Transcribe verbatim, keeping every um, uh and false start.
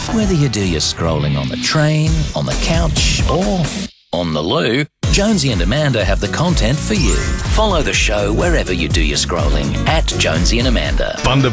Whether you do your scrolling on the train, on the couch, or on the loo, Jonesy and Amanda have the content for you. Follow the show wherever you do your scrolling at Jonesy and Amanda. Fun to